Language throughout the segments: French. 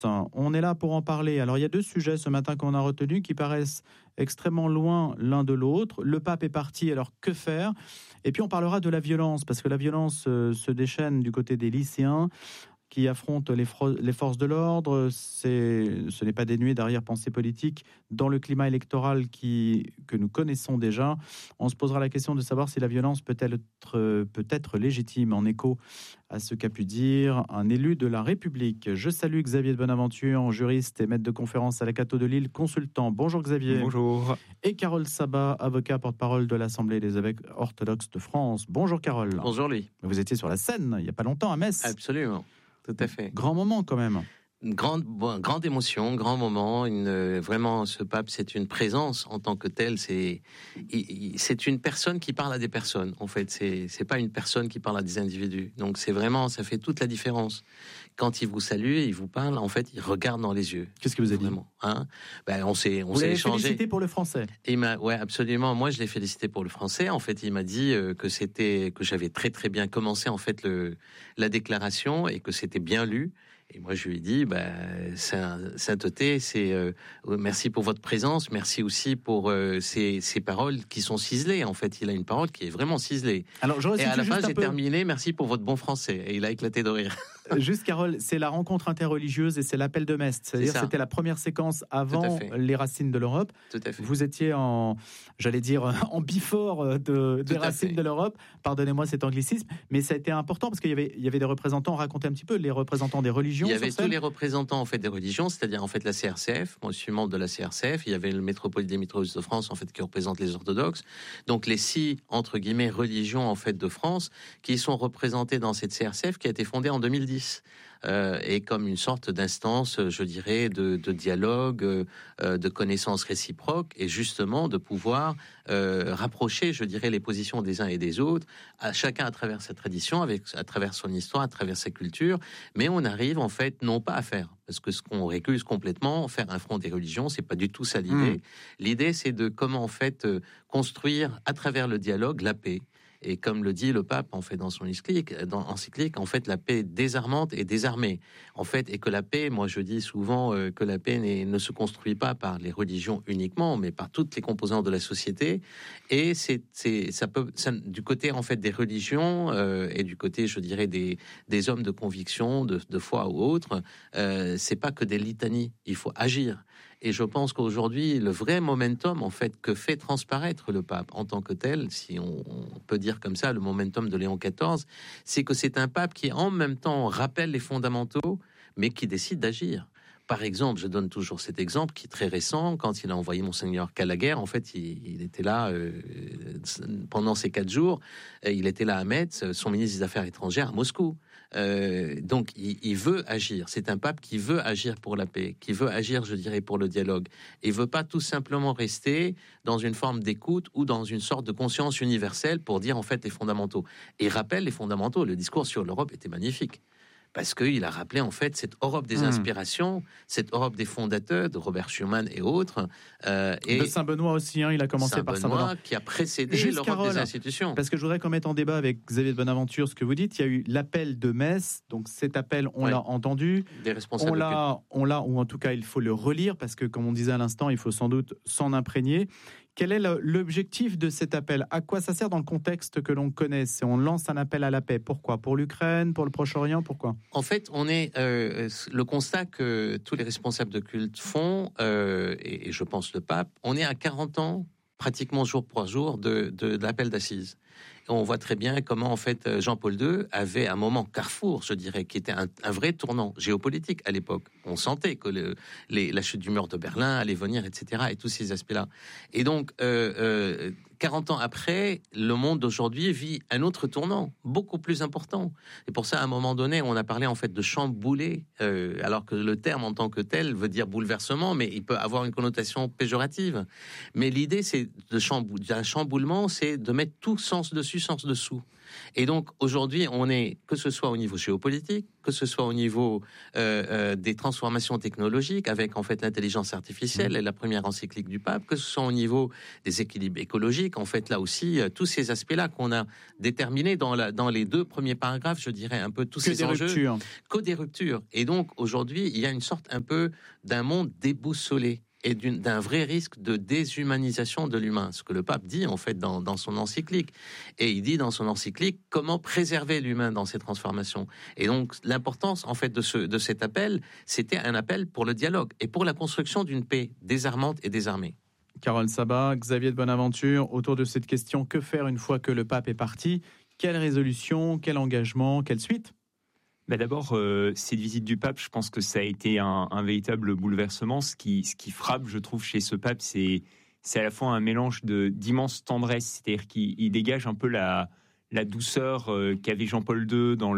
On est là pour en parler. Alors, il y a deux sujets ce matin qu'on a retenus qui paraissent extrêmement loin l'un de l'autre. Le pape est parti, alors que faire ? Et puis, on parlera de la violence, parce que la violence se déchaîne du côté des lycéens qui affrontent les forces de l'ordre. Ce n'est pas dénué d'arrière-pensée politique dans le climat électoral que nous connaissons déjà. On se posera la question de savoir si la violence peut être légitime, en écho à ce qu'a pu dire un élu de la République. Je salue Xavier de Bonaventure, juriste et maître de conférence à la Cato de Lille, consultant. Bonjour Xavier. Bonjour. Et Carole Sabat, avocat porte-parole de l'Assemblée des évêques orthodoxes de France. Bonjour Carole. Bonjour Louis. Vous étiez sur la scène il n'y a pas longtemps à Metz. Absolument, tout à fait. Grand moment quand même. Grande émotion, grand moment. Vraiment, ce pape, c'est une présence en tant que tel. C'est une personne qui parle à des personnes. En fait, c'est pas une personne qui parle à des individus. Donc, c'est vraiment, ça fait toute la différence. Quand il vous salue et il vous parle, en fait, il regarde dans les yeux. Qu'est-ce que vous avez dit ? On s'est échangé. Vous l'avez félicité pour le français ? Ouais, absolument. Moi, je l'ai félicité pour le français. En fait, il m'a dit que j'avais très très bien commencé en fait la déclaration et que c'était bien lu. Et moi, je lui ai dit, sainteté, merci pour votre présence, merci aussi pour ces paroles qui sont ciselées. En fait, il a une parole qui est vraiment ciselée. Alors, et à la fin, j'ai terminé, merci pour votre bon français. Et il a éclaté de rire. Juste, Carole, c'est la rencontre interreligieuse et c'est l'appel de Metz. C'est-à-dire, c'était la première séquence avant les racines de l'Europe. Tout à fait. Vous étiez en bifort des racines de l'Europe. Pardonnez-moi cet anglicisme, mais ça a été important parce qu'il y avait des représentants. Racontez un petit peu les représentants des religions. Il y avait tous les représentants en fait des religions, c'est-à-dire en fait la CRCF. Moi, je suis membre de la CRCF. Il y avait le métropolite des Mitrovices de France en fait qui représente les orthodoxes. Donc les 6 entre guillemets religions en fait de France qui sont représentées dans cette CRCF qui a été fondée en 2010 et comme une sorte d'instance, je dirais, de dialogue, de connaissances réciproques et justement de pouvoir rapprocher, je dirais, les positions des uns et des autres, chacun à travers sa tradition, à travers son histoire, à travers sa culture. Mais on arrive en fait non pas à faire, parce que ce qu'on récuse complètement, faire un front des religions, c'est pas du tout ça l'idée. L'idée, c'est de comment en fait construire à travers le dialogue la paix. Et comme le dit le pape, en fait, dans son encyclique, en fait, la paix désarmante et désarmée. En fait, et que la paix, moi, je dis souvent que la paix ne se construit pas par les religions uniquement, mais par toutes les composantes de la société. Et ça du côté, en fait, des religions, et du côté, je dirais, des hommes de conviction, de foi ou autre, c'est pas que des litanies. Il faut agir. Et je pense qu'aujourd'hui, le vrai momentum, en fait, que fait transparaître le pape en tant que tel, si on peut dire comme ça, le momentum de Léon XIV, c'est que c'est un pape qui, en même temps, rappelle les fondamentaux, mais qui décide d'agir. Par exemple, je donne toujours cet exemple qui est très récent, quand il a envoyé Monseigneur Calaguer, en fait, il était là pendant ces 4 jours, il était là à Metz, son ministre des Affaires étrangères à Moscou. Donc, il veut agir. C'est un pape qui veut agir pour la paix, qui veut agir, je dirais, pour le dialogue. Il veut pas tout simplement rester dans une forme d'écoute ou dans une sorte de conscience universelle pour dire, en fait, les fondamentaux. Et il rappelle les fondamentaux. Le discours sur l'Europe était magnifique. Parce qu'il a rappelé, en fait, cette Europe des inspirations, cette Europe des fondateurs, de Robert Schuman et autres. Et de Saint-Benoît aussi, il a commencé par Saint-Benoît. Qui a précédé l'Europe Carole, des institutions. Parce que je voudrais qu'on mette en débat avec Xavier de Bonaventure ce que vous dites. Il y a eu l'appel de Metz, donc cet appel, on l'a entendu. Des responsables. On l'a, ou en tout cas, il faut le relire, parce que, comme on disait à l'instant, il faut sans doute s'en imprégner. Quel est l'objectif de cet appel ? À quoi ça sert dans le contexte que l'on connaît ? On lance un appel à la paix. Pourquoi ? Pour l'Ukraine ? Pour le Proche-Orient ? Pourquoi ? En fait, on est le constat que tous les responsables de culte font, et je pense le pape, on est à 40 ans, pratiquement jour pour jour, de l'appel d'assises. Et on voit très bien comment, en fait, Jean-Paul II avait un moment carrefour, je dirais, qui était un vrai tournant géopolitique à l'époque. On sentait que la chute du mur de Berlin allait venir, etc., et tous ces aspects-là. Et donc, 40 ans après, le monde d'aujourd'hui vit un autre tournant, beaucoup plus important. Et pour ça, à un moment donné, on a parlé en fait de chambouler, alors que le terme en tant que tel veut dire bouleversement, mais il peut avoir une connotation péjorative. Mais l'idée, c'est d'un chamboulement, c'est de mettre tout sans sens dessus, sens dessous. Et donc aujourd'hui, on est, que ce soit au niveau géopolitique, que ce soit au niveau des transformations technologiques, avec en fait l'intelligence artificielle et la première encyclique du pape, que ce soit au niveau des équilibres écologiques, en fait là aussi, tous ces aspects-là qu'on a déterminés dans les 2 premiers paragraphes, je dirais un peu tous ces enjeux, que des ruptures. Et donc aujourd'hui, il y a une sorte un peu d'un monde déboussolé et d'un vrai risque de déshumanisation de l'humain, ce que le pape dit en fait dans son encyclique. Et il dit dans son encyclique comment préserver l'humain dans ces transformations. Et donc l'importance en fait de cet appel, c'était un appel pour le dialogue et pour la construction d'une paix désarmante et désarmée. Carole Sabat, Xavier de Bonaventure, autour de cette question, que faire une fois que le pape est parti? Quelle résolution, quel engagement, quelle suite? D'abord, cette visite du pape, je pense que ça a été un véritable bouleversement. Ce qui frappe, je trouve, chez ce pape, c'est à la fois un mélange d'immense tendresse, c'est-à-dire qu'il dégage un peu la douceur qu'avait Jean-Paul II dans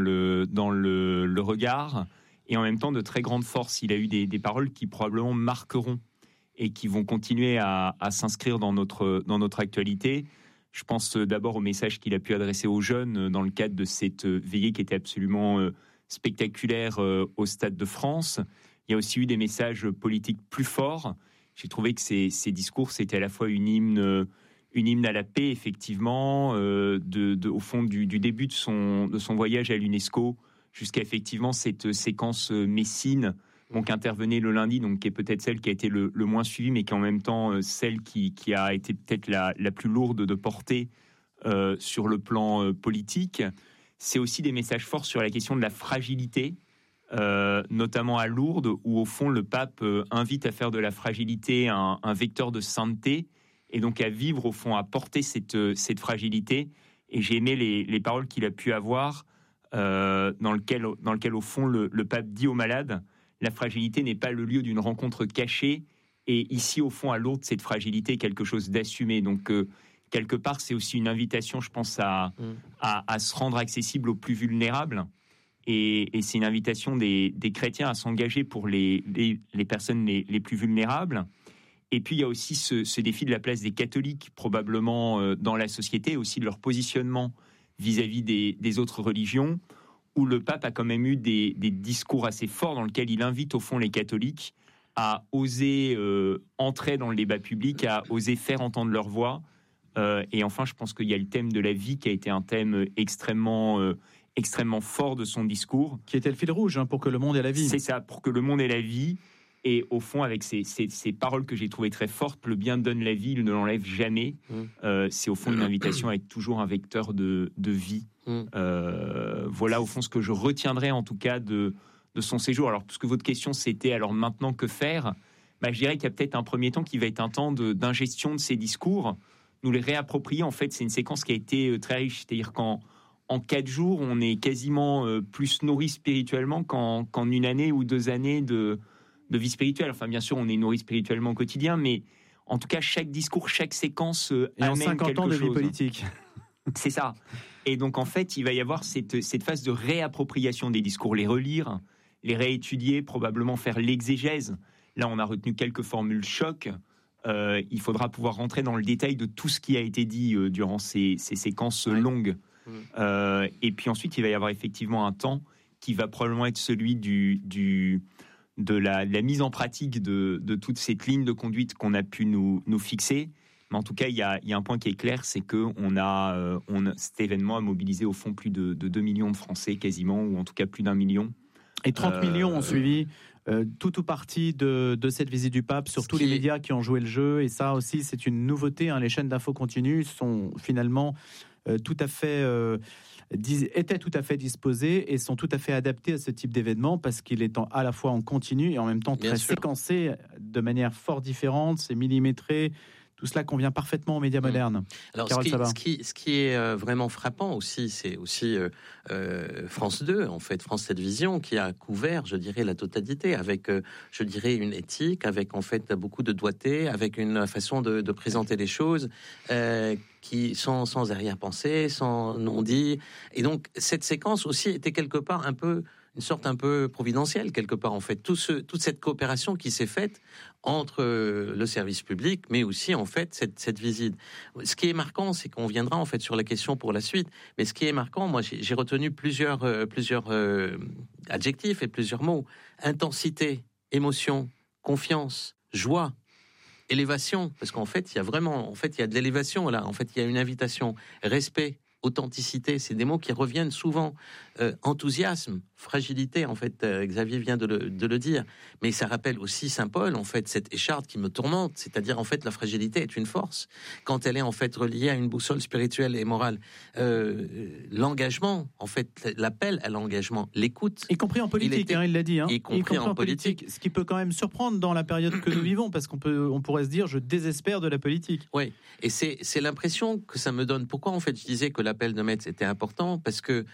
le regard, et en même temps de très grande force. Il a eu des paroles qui probablement marqueront et qui vont continuer à s'inscrire dans notre actualité. Je pense d'abord au message qu'il a pu adresser aux jeunes dans le cadre de cette veillée qui était absolument spectaculaire au Stade de France. Il y a aussi eu des messages politiques plus forts. J'ai trouvé que ces discours, c'était à la fois une hymne à la paix, effectivement, au fond du début de son voyage à l'UNESCO jusqu'à effectivement cette séquence messine, donc intervenait le lundi, donc qui est peut-être celle qui a été le moins suivie, mais qui est en même temps celle qui a été peut-être la plus lourde de portée sur le plan politique. C'est aussi des messages forts sur la question de la fragilité, notamment à Lourdes, où au fond le pape invite à faire de la fragilité un vecteur de sainteté, et donc à vivre au fond, à porter cette fragilité. Et j'ai aimé les paroles qu'il a pu avoir, dans lequel au fond le pape dit aux malades: la fragilité n'est pas le lieu d'une rencontre cachée, et ici au fond à Lourdes, cette fragilité est quelque chose d'assumé. Donc quelque part, c'est aussi une invitation, je pense, à se rendre accessible aux plus vulnérables. Et c'est une invitation des chrétiens à s'engager pour les personnes les plus vulnérables. Et puis, il y a aussi ce défi de la place des catholiques, probablement dans la société, aussi de leur positionnement vis-à-vis des autres religions, où le pape a quand même eu des discours assez forts dans lesquels il invite au fond les catholiques à oser entrer dans le débat public, à oser faire entendre leur voix. Et enfin, je pense qu'il y a le thème de la vie qui a été un thème extrêmement fort de son discours. Qui était le fil rouge pour que le monde ait la vie. C'est ça, pour que le monde ait la vie. Et au fond, avec ces paroles que j'ai trouvées très fortes, le bien donne la vie, il ne l'enlève jamais. C'est au fond une invitation à être toujours un vecteur de vie. Voilà au fond ce que je retiendrai en tout cas de son séjour. Alors, puisque votre question c'était alors maintenant que faire, je dirais qu'il y a peut-être un premier temps qui va être un temps d'ingestion de ces discours, nous les réapproprier. En fait, c'est une séquence qui a été très riche, c'est-à-dire qu'en 4 jours, on est quasiment plus nourri spirituellement qu'en une année ou 2 années de vie spirituelle. Enfin, bien sûr, on est nourri spirituellement au quotidien, mais en tout cas, chaque discours, chaque séquence amène 50 ans de vie politique. C'est ça. Et donc, en fait, il va y avoir cette phase de réappropriation des discours, les relire, les réétudier, probablement faire l'exégèse. Là, on a retenu quelques formules choc. Il faudra pouvoir rentrer dans le détail de tout ce qui a été dit durant ces séquences longues. Et puis ensuite, il va y avoir effectivement un temps qui va probablement être celui de la mise en pratique de toute cette ligne de conduite qu'on a pu nous fixer. Mais en tout cas, il y a un point qui est clair, c'est qu'on a cet événement a mobilisé au fond plus de 2 millions de Français quasiment, ou en tout cas plus d'1 million. Et 30 millions ont suivi tout ou partie de cette visite du pape sur tous les médias qui ont joué le jeu. Et ça aussi, c'est une nouveauté. Les chaînes d'infos continues sont finalement tout à fait... étaient tout à fait disposés et sont tout à fait adaptés à ce type d'événement parce qu'il est à la fois en continu et en même temps très séquencé de manière fort différente, c'est millimétré. Tout cela convient parfaitement aux médias modernes. Alors, ce qui est vraiment frappant aussi, c'est aussi France 2, en fait, France Télévisions, qui a couvert, je dirais, la totalité, avec, je dirais, une éthique, avec en fait beaucoup de doigté, avec une façon de présenter les choses qui sont sans arrière-pensée, sans non-dit. Et donc, cette séquence aussi était quelque part un peu, sorte un peu providentielle quelque part en fait. Toute cette coopération qui s'est faite entre le service public, mais aussi en fait cette visite. Ce qui est marquant, c'est qu'on viendra en fait sur la question pour la suite. Mais ce qui est marquant, moi j'ai retenu plusieurs adjectifs et plusieurs mots: intensité, émotion, confiance, joie, élévation. Parce qu'en fait, il y a vraiment, il y a de l'élévation là. En fait, il y a une invitation, respect, authenticité. C'est des mots qui reviennent souvent. Enthousiasme, fragilité, en fait, Xavier vient de le dire. Mais ça rappelle aussi Saint Paul, en fait, cette écharpe qui me tourmente. C'est-à-dire, en fait, la fragilité est une force. Quand elle est, en fait, reliée à une boussole spirituelle et morale. L'engagement, en fait, l'appel à l'engagement, l'écoute. Y compris en politique, il l'a dit. Y compris en politique. Ce qui peut quand même surprendre dans la période que nous vivons, parce on pourrait se dire, je désespère de la politique. Oui, et c'est l'impression que ça me donne. Pourquoi, en fait, je disais que l'appel de Metz était important? Parce que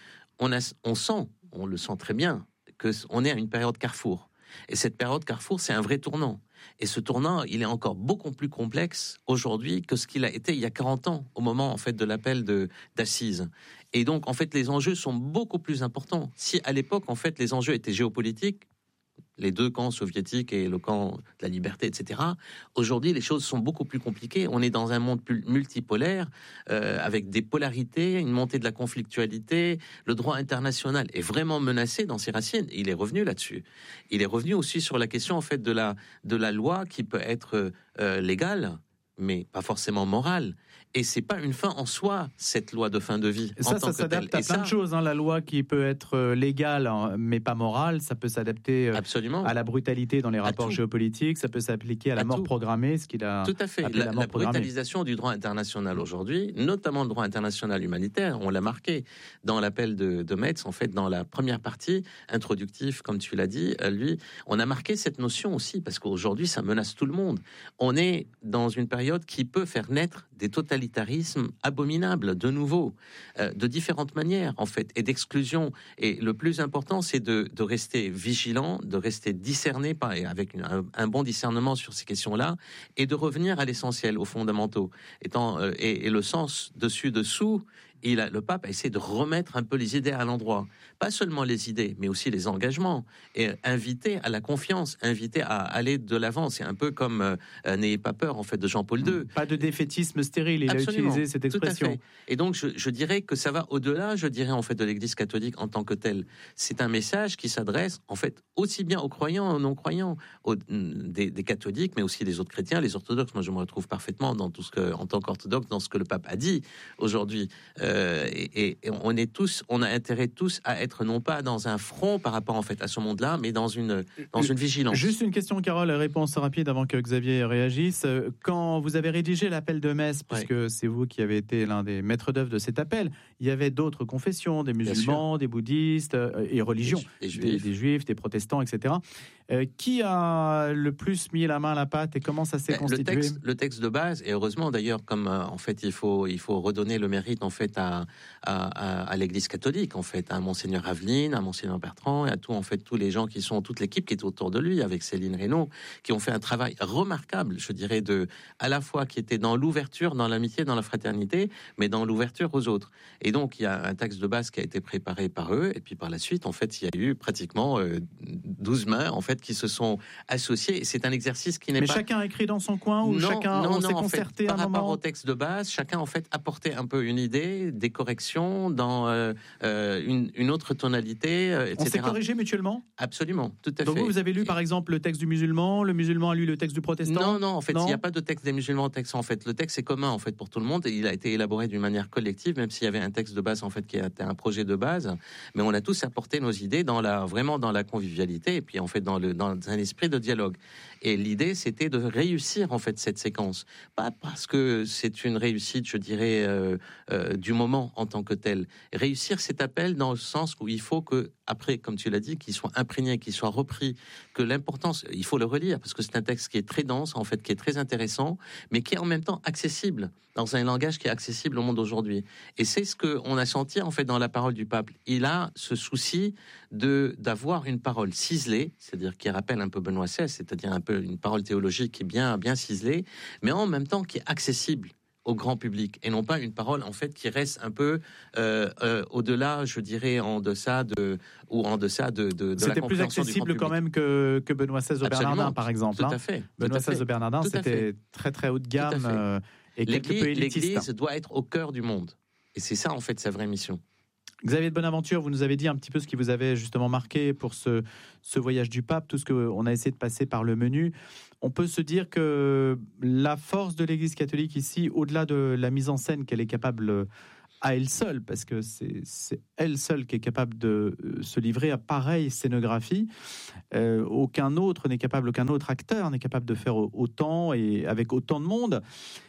on le sent très bien, qu'on est à une période carrefour. Et cette période carrefour, c'est un vrai tournant. Et ce tournant, il est encore beaucoup plus complexe aujourd'hui que ce qu'il a été il y a 40 ans, au moment en fait de l'appel d'Assise. Et donc, en fait, les enjeux sont beaucoup plus importants. Si à l'époque, en fait, les enjeux étaient géopolitiques, les deux camps soviétiques et le camp de la liberté, etc. Aujourd'hui, les choses sont beaucoup plus compliquées. On est dans un monde multipolaire, avec des polarités, une montée de la conflictualité. Le droit international est vraiment menacé dans ses racines. Il est revenu là-dessus. Il est revenu aussi sur la question, en fait, de la loi qui peut être légale, mais pas forcément morale. Et c'est pas une fin en soi, cette loi de fin de vie. Ça s'adapte à plein de choses. La loi qui peut être légale, mais pas morale, ça peut s'adapter à la brutalité dans les rapports géopolitiques, ça peut s'appliquer à la mort programmée, ce qu'il a tout à fait. appelé la mort programmée. La brutalisation du droit international aujourd'hui, notamment le droit international humanitaire, on l'a marqué dans l'appel de Metz, en fait, dans la première partie, introductive, comme tu l'as dit, lui, on a marqué cette notion aussi, parce qu'aujourd'hui, ça menace tout le monde. On est dans une période qui peut faire naître des totalitarismes abominables, de nouveau, de différentes manières, en fait, et d'exclusion. Et le plus important, c'est de rester vigilant, de rester discerné, avec un bon discernement sur ces questions-là, et de revenir à l'essentiel, aux fondamentaux. Et le sens dessus-dessous, le pape a essayé de remettre un peu les idées à l'endroit. Pas seulement les idées, mais aussi les engagements. Et inviter à la confiance, inviter à aller de l'avant. C'est un peu comme N'ayez pas peur, en fait, de Jean-Paul II. Pas de défaitisme stérile, il Absolument, a utilisé cette expression. Tout à fait. Et donc, je dirais que ça va au-delà, en fait, de l'Église catholique en tant que telle. C'est un message qui s'adresse, en fait, aussi bien aux croyants, aux non-croyants, des catholiques, mais aussi des autres chrétiens, les orthodoxes. Moi, je me retrouve parfaitement en tant qu'orthodoxe, dans ce que le pape a dit aujourd'hui. Et on a intérêt tous à être non pas dans un front par rapport en fait à ce monde-là, mais dans une vigilance. Juste une question, Carole, réponse rapide avant que Xavier réagisse. Quand vous avez rédigé l'appel de Metz, puisque c'est vous qui avez été l'un des maîtres d'œuvre de cet appel, il y avait d'autres confessions, des musulmans, des bouddhistes et religions, des juifs, des protestants, etc. Qui a le plus mis la main à la pâte et comment ça s'est constitué? Le texte de base, et heureusement d'ailleurs, comme en fait il faut redonner le mérite en fait à l'Église catholique, en fait, à Monseigneur Aveline, à Monseigneur Bertrand et à tous les gens toute l'équipe qui est autour de lui, avec Céline Reynaud, qui ont fait un travail remarquable, je dirais, à la fois qui était dans l'ouverture, dans l'amitié, dans la fraternité, mais dans l'ouverture aux autres. Et donc il y a un texte de base qui a été préparé par eux, et puis par la suite, en fait, il y a eu pratiquement 12 mains, en fait, qui se sont associés. Et c'est un exercice qui n'est pas... Mais chacun a écrit dans son coin ou chacun s'est concerté par un moment? Par rapport au texte de base, chacun en fait apportait un peu une idée, des corrections dans une autre tonalité, etc. On s'est corrigé mutuellement? Absolument, tout à fait. Donc vous avez lu par exemple le texte du musulman, le musulman a lu le texte du protestant? Non, en fait, il n'y a pas de texte des musulmans au texte. En fait, le texte est commun en fait pour tout le monde et il a été élaboré d'une manière collective, même s'il y avait un texte de base en fait qui était un projet de base. Mais on a tous apporté nos idées vraiment dans la convivialité et puis en fait dans un esprit de dialogue. Et l'idée, c'était de réussir en fait cette séquence, pas parce que c'est une réussite, je dirais, du moment en tant que tel. Réussir cet appel dans le sens où il faut que, après, comme tu l'as dit, qu'il soit imprégné, qu'il soit repris, que l'importance, il faut le relire parce que c'est un texte qui est très dense, en fait, qui est très intéressant, mais qui est en même temps accessible dans un langage qui est accessible au monde aujourd'hui. Et c'est ce qu'on a senti en fait dans la parole du pape. Il a ce souci d'avoir une parole ciselée, c'est-à-dire qui rappelle un peu Benoît XVI, c'est-à-dire un peu une parole théologique qui est bien ciselée, mais en même temps qui est accessible au grand public et non pas une parole en fait qui reste un peu au-delà, je dirais en deçà de la C'était plus compréhension accessible du grand quand même que Benoît XVI au Bernardin, par exemple. Tout à fait. Benoît XVI au Bernardin, c'était très très haut de gamme et quelque peu élitiste. L'Église doit être au cœur du monde. Et c'est ça, en fait, sa vraie mission. Xavier de Bonaventure, vous nous avez dit un petit peu ce qui vous avait justement marqué pour ce voyage du pape, tout ce qu'on a essayé de passer par le menu. On peut se dire que la force de l'Église catholique ici, au-delà de la mise en scène qu'elle est capable à elle seule, parce que c'est elle seule qui est capable de se livrer à pareille scénographie. Aucun autre acteur n'est capable de faire autant et avec autant de monde.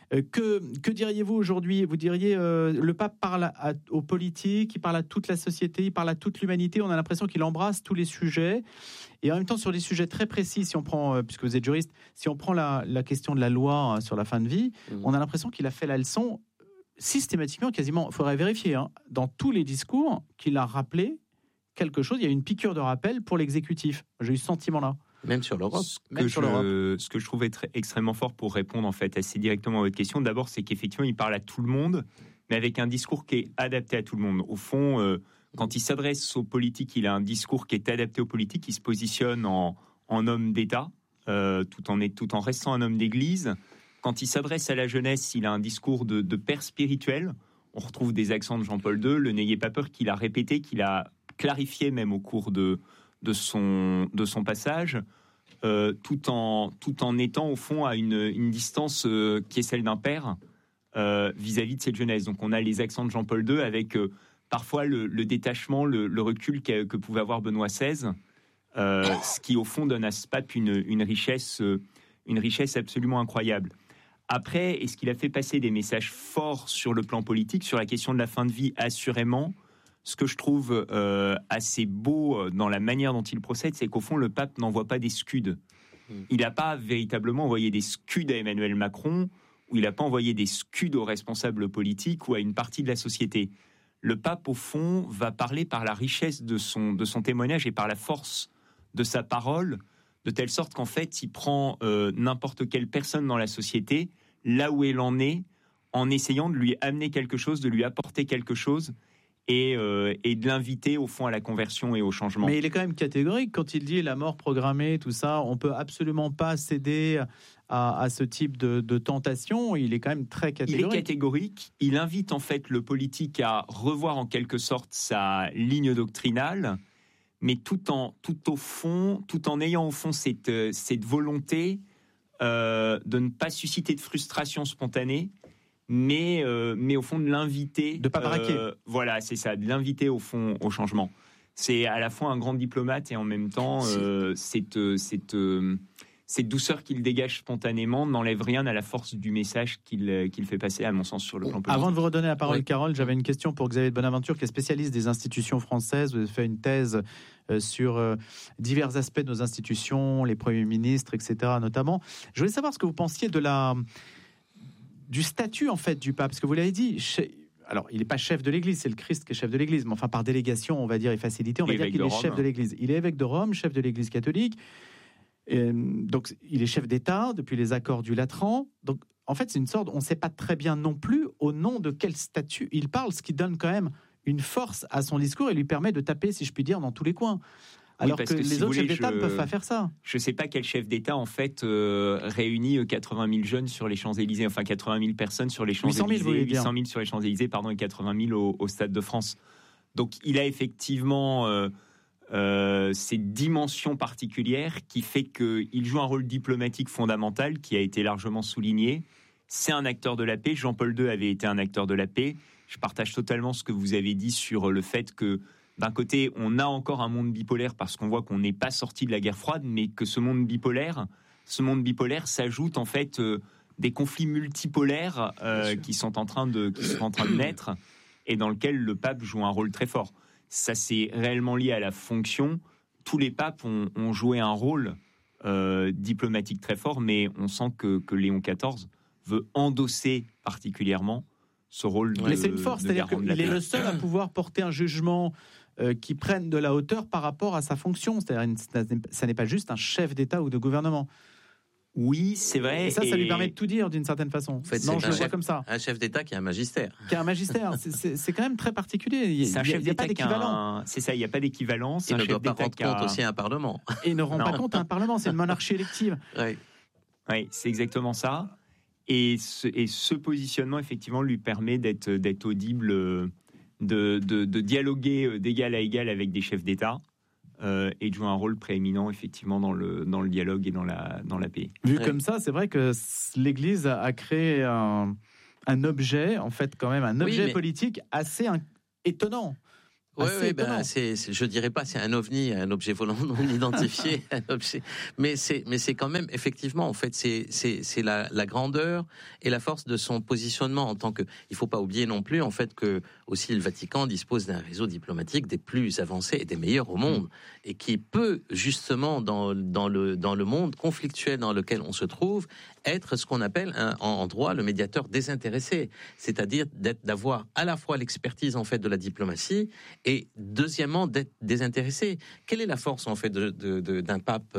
Que diriez-vous aujourd'hui ? Vous diriez le pape parle aux politiques, il parle à toute la société, il parle à toute l'humanité. On a l'impression qu'il embrasse tous les sujets. Et en même temps, sur des sujets très précis, si on prend, puisque vous êtes juriste, si on prend la question de la loi sur la fin de vie, on a l'impression qu'il a fait la leçon systématiquement, quasiment, il faudrait vérifier, dans tous les discours, qu'il a rappelé quelque chose. Il y a une piqûre de rappel pour l'exécutif. J'ai eu ce sentiment-là. Même sur l'Europe. Ce que je trouve extrêmement fort pour répondre en fait assez directement à votre question, d'abord, c'est qu'effectivement, il parle à tout le monde, mais avec un discours qui est adapté à tout le monde. Au fond, quand il s'adresse aux politiques, il a un discours qui est adapté aux politiques. Il se positionne en homme d'État, tout en restant un homme d'Église. Quand il s'adresse à la jeunesse, il a un discours de père spirituel. On retrouve des accents de Jean-Paul II, le n'ayez pas peur, qu'il a répété, qu'il a clarifié même au cours de son passage, tout en étant au fond à une distance qui est celle d'un père vis-à-vis de cette jeunesse. Donc on a les accents de Jean-Paul II avec parfois le détachement, le recul que pouvait avoir Benoît XVI, ce qui au fond donne à ce pape une richesse absolument incroyable. Après, est-ce qu'il a fait passer des messages forts sur le plan politique, sur la question de la fin de vie? Assurément. Ce que je trouve assez beau dans la manière dont il procède, c'est qu'au fond, le pape n'envoie pas des scuds. Il n'a pas véritablement envoyé des scuds à Emmanuel Macron, ou il n'a pas envoyé des scuds aux responsables politiques ou à une partie de la société. Le pape, au fond, va parler par la richesse de son témoignage et par la force de sa parole, de telle sorte qu'en fait, il prend n'importe quelle personne dans la société, là où elle en est, en essayant de lui amener quelque chose, de lui apporter quelque chose, et de l'inviter au fond à la conversion et au changement. Mais il est quand même catégorique quand il dit la mort programmée, tout ça. On peut absolument pas céder à ce type de tentation. Il est quand même très catégorique. Il est catégorique. Il invite en fait le politique à revoir en quelque sorte sa ligne doctrinale, mais tout en ayant au fond cette volonté de ne pas susciter de frustration spontanée, mais au fond de l'inviter, de pas baraquer. Voilà, c'est ça, de l'inviter au fond au changement. C'est à la fois un grand diplomate et en même temps cette douceur qu'il dégage spontanément n'enlève rien à la force du message qu'il fait passer, à mon sens, sur le plan politique. Avant de vous redonner la parole, Carole, j'avais une question pour Xavier de Bonaventure, qui est spécialiste des institutions françaises. Vous avez fait une thèse sur divers aspects de nos institutions, les premiers ministres, etc. notamment. Je voulais savoir ce que vous pensiez du statut en fait du pape, parce que vous l'avez dit. Alors, il n'est pas chef de l'Église, c'est le Christ qui est chef de l'Église, mais enfin par délégation, on va dire, et facilité, on va dire qu'il est chef de l'Église. Il est évêque de Rome, chef de l'Église catholique. Donc, il est chef d'État depuis les accords du Latran. Donc, en fait, c'est une sorte, on ne sait pas très bien non plus au nom de quel statut il parle, ce qui donne quand même une force à son discours et lui permet de taper, si je puis dire, dans tous les coins. Alors que les autres chefs d'État ne peuvent pas faire ça. Je ne sais pas quel chef d'État, en fait, réunit 80 000 jeunes sur les Champs-Élysées, enfin 80 000 personnes sur les Champs-Élysées, 800 000 sur les Champs-Élysées, pardon, et 80 000 au Stade de France. Donc, il a effectivement cette dimension particulière qui fait qu'il joue un rôle diplomatique fondamental qui a été largement souligné. C'est un acteur de la paix. Jean-Paul II avait été un acteur de la paix. Je partage totalement ce que vous avez dit sur le fait que d'un côté, on a encore un monde bipolaire parce qu'on voit qu'on n'est pas sorti de la guerre froide, mais que ce monde bipolaire s'ajoute en fait des conflits multipolaires qui sont en train de naître et dans lequel le pape joue un rôle très fort. Ça, c'est réellement lié à la fonction. Tous les papes ont joué un rôle diplomatique très fort, mais on sent que Léon XIV veut endosser particulièrement ce rôle de. Mais c'est une force, c'est-à-dire qu'il est le seul à pouvoir porter un jugement qui prenne de la hauteur par rapport à sa fonction. C'est-à-dire, ça n'est pas juste un chef d'État ou de gouvernement. Oui, c'est vrai. Et ça lui permet de tout dire d'une certaine façon. En fait, non, je le vois chef, comme ça. Un chef d'État qui a un magistère. Qui a un magistère. C'est quand même très particulier. Il n'y a pas d'équivalent. C'est ça, il n'y a pas d'équivalent. Il ne doit pas rendre compte aussi à un Parlement. Et il ne rend pas compte à un Parlement. C'est une monarchie élective. Oui, c'est exactement ça. Et ce positionnement, effectivement, lui permet d'être audible, de dialoguer d'égal à égal avec des chefs d'État. Et de jouer un rôle prééminent effectivement dans le dialogue et dans la paix. Vu comme ça, c'est vrai que l'Église a créé un objet, en fait quand même un objet politique assez étonnant. Oui, je dirais pas c'est un ovni, un objet volant non identifié, un objet, mais c'est quand même effectivement en fait c'est la grandeur et la force de son positionnement en tant que. Il faut pas oublier non plus en fait que aussi le Vatican dispose d'un réseau diplomatique des plus avancés et des meilleurs au monde et qui peut justement dans le monde conflictuel dans lequel on se trouve être ce qu'on appelle en droit le médiateur désintéressé, c'est-à-dire d'avoir à la fois l'expertise en fait de la diplomatie et deuxièmement d'être désintéressé. Quelle est la force en fait d'un pape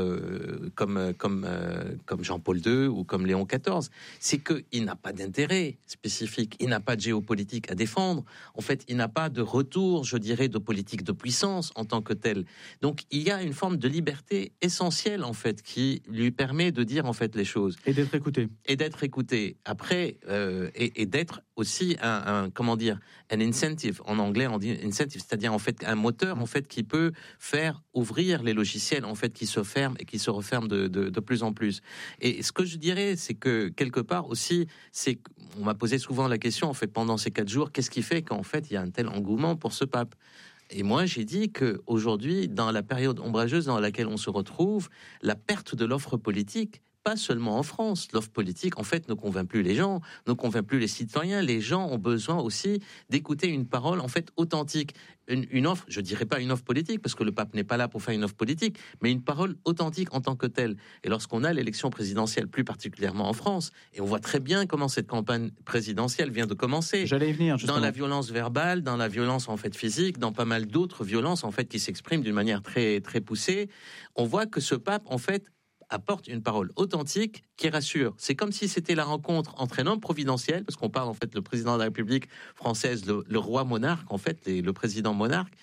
comme Jean-Paul II ou comme Léon XIV? C'est qu'il n'a pas d'intérêt spécifique, il n'a pas de géopolitique à défendre. En fait, il n'a pas de retour, je dirais, de politique de puissance en tant que tel. Donc, il y a une forme de liberté essentielle en fait qui lui permet de dire en fait les choses et d'être écouté. Et d'être écouté. Après, et d'être aussi un incentive. En anglais, on dit incentive, c'est-à-dire en fait un moteur en fait qui peut faire ouvrir les logiciels en fait qui se ferment et qui se referment de plus en plus. Et ce que je dirais, c'est que quelque part aussi, on m'a posé souvent la question en fait pendant ces 4 jours, qu'est-ce qui fait qu'en fait il y a un tel engouement pour ce pape? Et moi, j'ai dit qu'aujourd'hui, dans la période ombrageuse dans laquelle on se retrouve, la perte de l'offre politique, pas seulement en France, l'offre politique, en fait, ne convainc plus les gens, ne convainc plus les citoyens. Les gens ont besoin aussi d'écouter une parole, en fait, authentique. Une offre, je dirais pas une offre politique, parce que le pape n'est pas là pour faire une offre politique, mais une parole authentique en tant que telle. Et lorsqu'on a l'élection présidentielle, plus particulièrement en France, et on voit très bien comment cette campagne présidentielle vient de commencer. J'allais y venir, justement. Dans la violence verbale, dans la violence, en fait, physique, dans pas mal d'autres violences, en fait, qui s'expriment d'une manière très, très poussée, on voit que ce pape, en fait, apporte une parole authentique qui rassure. C'est comme si c'était la rencontre entre un homme providentiel, parce qu'on parle en fait le président de la République française, le roi monarque, en fait, le président monarque,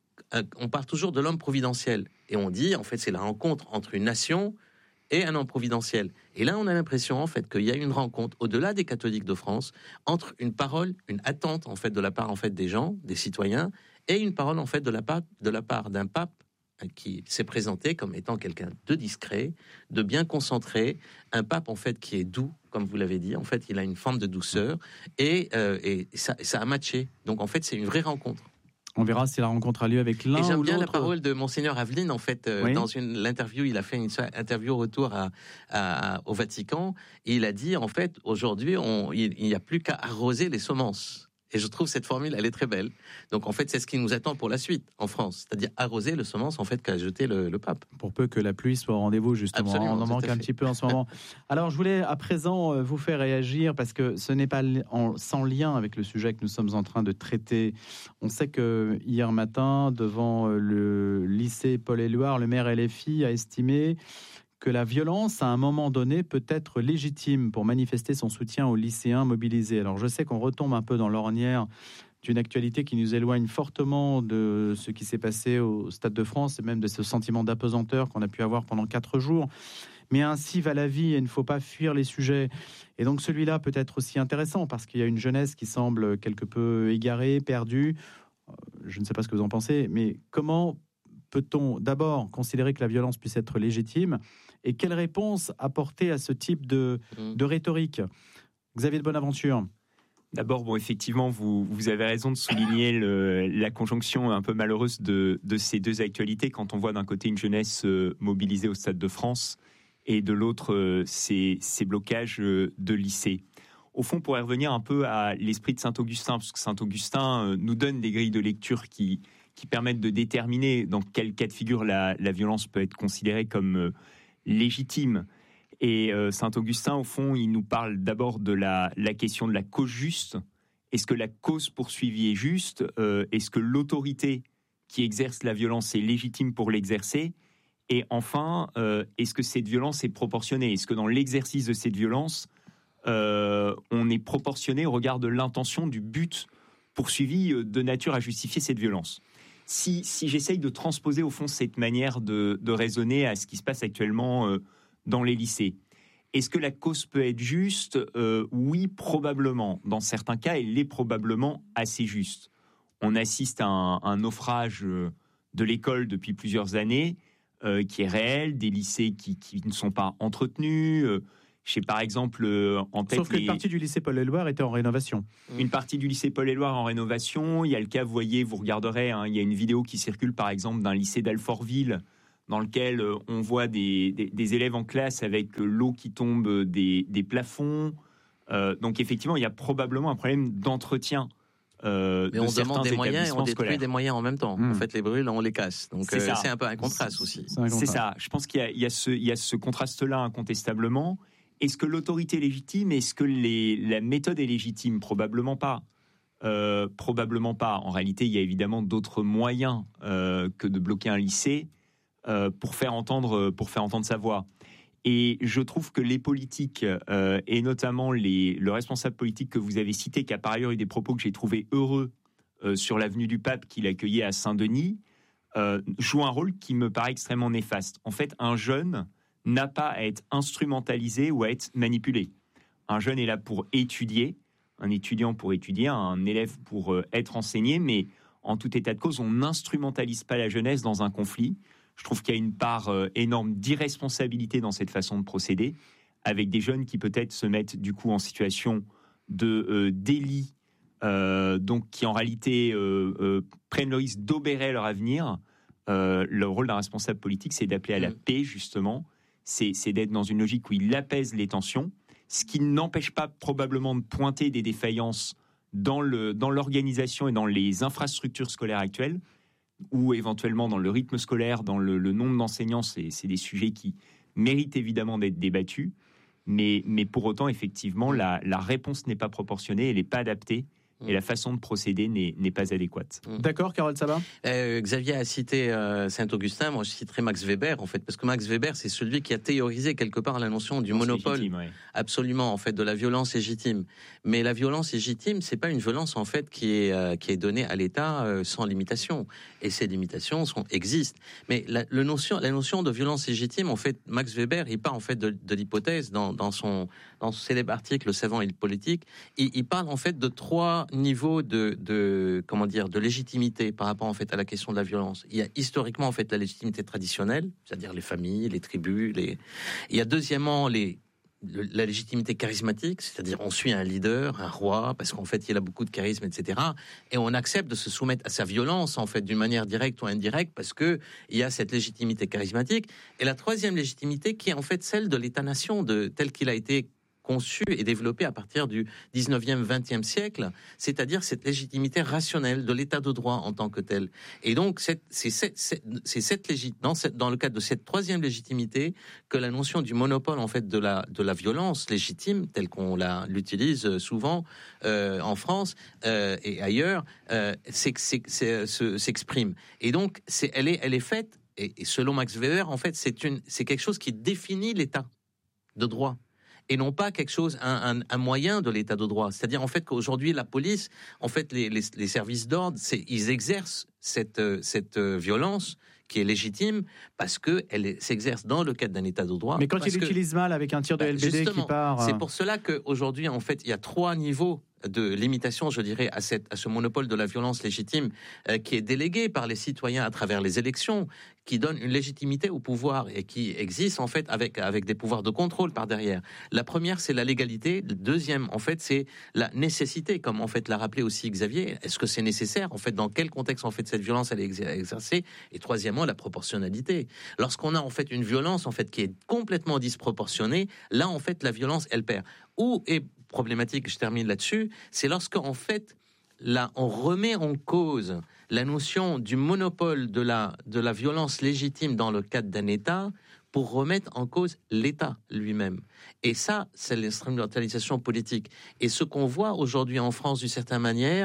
on parle toujours de l'homme providentiel. Et on dit, en fait, c'est la rencontre entre une nation et un homme providentiel. Et là, on a l'impression, en fait, qu'il y a une rencontre, au-delà des catholiques de France, entre une parole, une attente, en fait, de la part, en fait, des gens, des citoyens, et une parole, en fait, de la part d'un pape qui s'est présenté comme étant quelqu'un de discret, de bien concentré, un pape en fait qui est doux, comme vous l'avez dit. En fait, il a une forme de douceur et ça a matché. Donc en fait, c'est une vraie rencontre. On verra si la rencontre a lieu avec l'un ou l'autre. Et j'aime bien la parole de Monseigneur Aveline, en fait, oui. Dans l'interview, il a fait une interview au retour au Vatican, et il a dit, en fait, aujourd'hui, il n'y a plus qu'à arroser les semences. Et je trouve cette formule, elle est très belle. Donc, en fait, c'est ce qui nous attend pour la suite, en France. C'est-à-dire arroser le semence, en fait, qu'a jeté le pape. Pour peu que la pluie soit au rendez-vous, justement. Absolument, on en manque un petit peu en ce moment. Alors, je voulais à présent vous faire réagir, parce que ce n'est pas sans lien avec le sujet que nous sommes en train de traiter. On sait que hier matin, devant le lycée Paul-Éluard, le maire LFI a estimé que la violence, à un moment donné, peut être légitime pour manifester son soutien aux lycéens mobilisés. Alors, je sais qu'on retombe un peu dans l'ornière d'une actualité qui nous éloigne fortement de ce qui s'est passé au Stade de France et même de ce sentiment d'apesanteur qu'on a pu avoir pendant 4 jours. Mais ainsi va la vie et il ne faut pas fuir les sujets. Et donc, celui-là peut être aussi intéressant parce qu'il y a une jeunesse qui semble quelque peu égarée, perdue. Je ne sais pas ce que vous en pensez, mais comment peut-on d'abord considérer que la violence puisse être légitime et quelle réponse apporter à ce type de rhétorique? Xavier de Bonaventure. D'abord, effectivement, vous avez raison de souligner la conjonction un peu malheureuse de ces deux actualités quand on voit d'un côté une jeunesse mobilisée au Stade de France et de l'autre ces blocages de lycées. Au fond, pour y revenir un peu à l'esprit de Saint-Augustin, parce que Saint-Augustin nous donne des grilles de lecture qui permettent de déterminer dans quel cas de figure la violence peut être considérée comme légitime. Et Saint-Augustin, au fond, il nous parle d'abord de la question de la cause juste. Est-ce que la cause poursuivie est juste ? Est-ce que l'autorité qui exerce la violence est légitime pour l'exercer ? Et enfin, est-ce que cette violence est proportionnée ? Est-ce que dans l'exercice de cette violence, on est proportionné au regard de l'intention, du but poursuivi de nature à justifier cette violence ? Si j'essaye de transposer au fond cette manière de raisonner à ce qui se passe actuellement dans les lycées, est-ce que la cause peut être juste ? Oui, probablement. Dans certains cas, elle est probablement assez juste. On assiste à un naufrage de l'école depuis plusieurs années qui est réel, des lycées qui ne sont pas entretenus. Je sais par exemple en tête. Sauf qu'une partie du lycée Paul-Éluard était en rénovation. Une partie du lycée Paul-Éluard en rénovation. Il y a le cas, vous voyez, vous regarderez, il y a une vidéo qui circule par exemple d'un lycée d'Alfortville dans lequel on voit des élèves en classe avec l'eau qui tombe des plafonds. Donc effectivement, il y a probablement un problème d'entretien. Mais on demande des moyens et on détruit des moyens en même temps. En fait, les brûle, on les casse. Donc c'est un peu un contraste aussi. C'est ça. Je pense qu'il y a ce contraste-là incontestablement. Est-ce que l'autorité est légitime ? Est-ce que la méthode est légitime ? Probablement pas. Probablement pas. En réalité, il y a évidemment d'autres moyens que de bloquer un lycée pour faire entendre sa voix. Et je trouve que les politiques, et notamment le responsable politique que vous avez cité, qui a par ailleurs eu des propos que j'ai trouvés heureux sur l'avenue du Pape qu'il accueillait à Saint-Denis, joue un rôle qui me paraît extrêmement néfaste. En fait, un jeune n'a pas à être instrumentalisé ou à être manipulé. Un jeune est là pour étudier, un étudiant pour étudier, un élève pour être enseigné, mais en tout état de cause, on n'instrumentalise pas la jeunesse dans un conflit. Je trouve qu'il y a une part énorme d'irresponsabilité dans cette façon de procéder, avec des jeunes qui peut-être se mettent du coup en situation de délit, donc qui en réalité prennent le risque d'obérer leur avenir. Le rôle d'un responsable politique, c'est d'appeler à la paix, justement. C'est d'être dans une logique où il apaise les tensions, ce qui n'empêche pas probablement de pointer des défaillances dans l'organisation et dans les infrastructures scolaires actuelles, ou éventuellement dans le rythme scolaire, dans le nombre d'enseignants. C'est des sujets qui méritent évidemment d'être débattus, mais pour autant, effectivement, la réponse n'est pas proportionnée, elle n'est pas adaptée, et la façon de procéder n'est pas adéquate. D'accord, Carole Sabat ? Xavier a cité Saint-Augustin, moi je citerai Max Weber, en fait, parce que Max Weber, c'est celui qui a théorisé quelque part la notion du monopole, légitime, ouais. Absolument, en fait, de la violence légitime. Mais la violence légitime, c'est pas une violence, en fait, qui est donnée à l'État sans limitation. Et ces limitations existent. Mais la notion de violence légitime, en fait, Max Weber, il part, en fait, de l'hypothèse, dans son célèbre article, Le savant et le politique, il parle, en fait, de trois niveaux de légitimité par rapport, en fait, à la question de la violence. Il y a historiquement, en fait, la légitimité traditionnelle, c'est-à-dire les familles, les tribus, il y a deuxièmement la légitimité charismatique, c'est-à-dire on suit un leader, un roi, parce qu'en fait il a beaucoup de charisme, etc. Et on accepte de se soumettre à sa violence, en fait, d'une manière directe ou indirecte, parce que il y a cette légitimité charismatique. Et la troisième légitimité, qui est en fait celle de l'État-nation, tel qu'il a été conçu et développé à partir du 19e, 20e siècle, c'est-à-dire cette légitimité rationnelle de l'état de droit en tant que tel. Et donc, dans le cadre de cette troisième légitimité, que la notion du monopole, en fait, de la violence légitime, telle qu'on l'utilise souvent en France et ailleurs, s'exprime. Et donc, elle est faite, et selon Max Weber, en fait, c'est quelque chose qui définit l'état de droit, et non pas quelque chose, un moyen de l'état de droit. C'est-à-dire, en fait, qu'aujourd'hui, la police, en fait, les services d'ordre, ils exercent cette violence qui est légitime parce qu'elle s'exerce dans le cadre d'un état de droit. Mais quand il utilise mal avec un tir de LBD qui part... C'est pour cela qu'aujourd'hui, en fait, il y a trois niveaux de limitation, je dirais, à ce monopole de la violence légitime qui est délégué par les citoyens à travers les élections, qui donne une légitimité au pouvoir et qui existe, en fait, avec des pouvoirs de contrôle par derrière. La première, c'est la légalité. Le deuxième, en fait, c'est la nécessité, comme en fait l'a rappelé aussi Xavier. Est-ce que c'est nécessaire? En fait, dans quel contexte, en fait, cette violence elle est exercée? Et troisièmement, la proportionnalité. Lorsqu'on a, en fait, une violence, en fait, qui est complètement disproportionnée, là, en fait, la violence, elle perd. Où est problématique, je termine là-dessus, c'est lorsque, en fait, là, on remet en cause la notion du monopole de la violence légitime dans le cadre d'un État pour remettre en cause l'État lui-même. Et ça, c'est l'instrumentalisation politique. Et ce qu'on voit aujourd'hui en France, d'une certaine manière,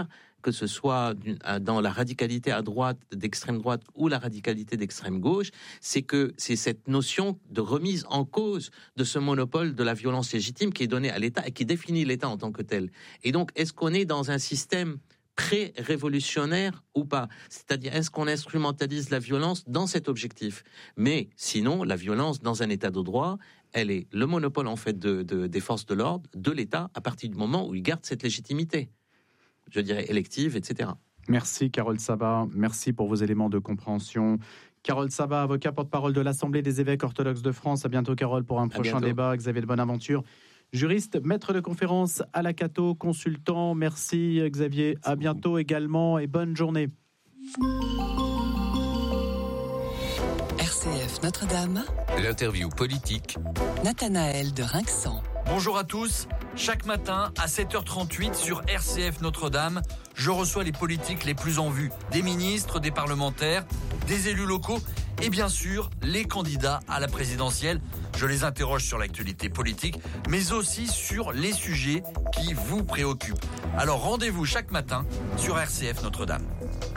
que ce soit dans la radicalité à droite, d'extrême droite ou la radicalité d'extrême gauche, c'est cette notion de remise en cause de ce monopole de la violence légitime qui est donné à l'État et qui définit l'État en tant que tel. Et donc, est-ce qu'on est dans un système pré-révolutionnaire ou pas? C'est-à-dire, est-ce qu'on instrumentalise la violence dans cet objectif? Mais sinon, la violence dans un État de droit, elle est le monopole en fait des forces de l'ordre, de l'État, à partir du moment où il garde cette légitimité, je dirais élective, etc. Merci Carole Sabat, merci pour vos éléments de compréhension. Carole Sabat, avocat porte-parole de l'Assemblée des évêques orthodoxes de France. À bientôt Carole pour un prochain débat. Xavier de Bonaventure, juriste, maître de conférence à la Cato, consultant. Merci Xavier, à bientôt également et bonne journée. RCF Notre-Dame. L'interview politique. Nathanaël de Rinxan. Bonjour à tous. Chaque matin à 7h38 sur RCF Notre-Dame, je reçois les politiques les plus en vue. Des ministres, des parlementaires, des élus locaux et bien sûr les candidats à la présidentielle. Je les interroge sur l'actualité politique, mais aussi sur les sujets qui vous préoccupent. Alors rendez-vous chaque matin sur RCF Notre-Dame.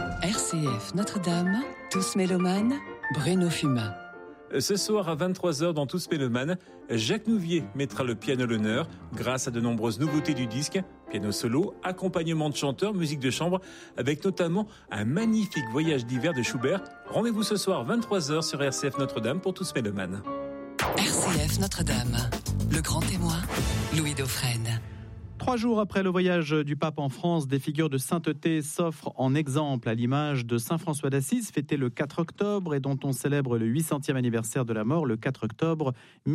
RCF Notre-Dame, tous mélomanes, Bruno Fumain. Ce soir à 23h dans Tous Mélomanes, Jacques Nouvier mettra le piano à l'honneur grâce à de nombreuses nouveautés du disque. Piano solo, accompagnement de chanteurs, musique de chambre, avec notamment un magnifique voyage d'hiver de Schubert. Rendez-vous ce soir 23h sur RCF Notre-Dame pour Tous Mélomanes. RCF Notre-Dame, le grand témoin, Louis Dauphren. 3 jours après le voyage du pape en France, des figures de sainteté s'offrent en exemple à l'image de Saint François d'Assise, fêté le 4 octobre et dont on célèbre le 800e anniversaire de la mort le 4 octobre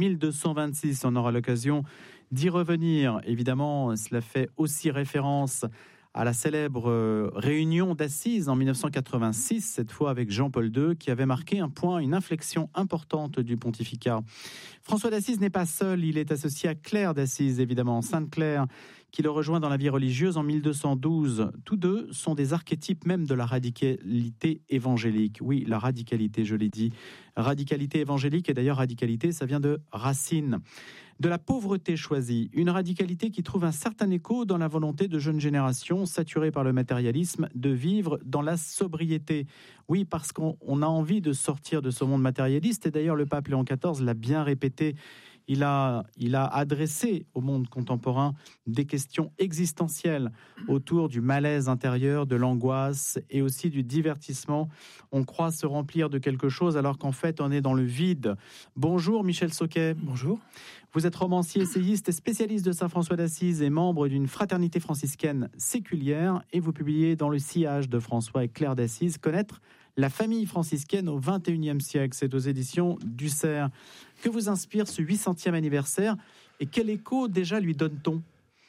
1226. On aura l'occasion d'y revenir. Évidemment, cela fait aussi référence à la célèbre réunion d'Assise en 1986, cette fois avec Jean-Paul II, qui avait marqué un point, une inflexion importante du pontificat. François d'Assise n'est pas seul, il est associé à Claire d'Assise, évidemment, Sainte Claire, qui le rejoint dans la vie religieuse en 1212. Tous deux sont des archétypes même de la radicalité évangélique. Oui, la radicalité, je l'ai dit. Radicalité évangélique, et d'ailleurs radicalité, ça vient de racine. De la pauvreté choisie, une radicalité qui trouve un certain écho dans la volonté de jeunes générations saturées par le matérialisme de vivre dans la sobriété. Oui, parce qu'on a envie de sortir de ce monde matérialiste, et d'ailleurs le pape Léon XIV l'a bien répété. Il a adressé au monde contemporain des questions existentielles autour du malaise intérieur, de l'angoisse et aussi du divertissement. On croit se remplir de quelque chose alors qu'en fait on est dans le vide. Bonjour Michel Sauquet. Bonjour. Vous êtes romancier, essayiste et spécialiste de Saint François d'Assise et membre d'une fraternité franciscaine séculière, et vous publiez dans le sillage de François et Claire d'Assise Connaître la famille franciscaine au XXIe siècle. C'est aux éditions du Cerf. Que vous inspire ce 800e anniversaire et quel écho déjà lui donne-t-on?